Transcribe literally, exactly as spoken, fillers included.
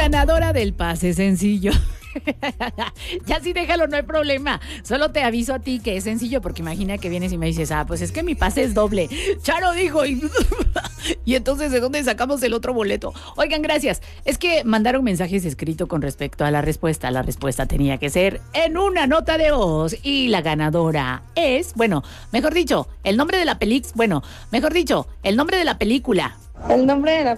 ganadora del pase sencillo. Ya sí, déjalo, no hay problema. Solo te aviso a ti que es sencillo, porque imagina que vienes y me dices, ah, pues es que mi pase es doble. Charo dijo, y, y entonces, ¿de dónde sacamos el otro boleto? Oigan, gracias. Es que mandaron mensajes escritos con respecto a la respuesta. La respuesta tenía que ser en una nota de voz. Y la ganadora es, bueno, mejor dicho, el nombre de la película, bueno, mejor dicho, el nombre de la película. El nombre de la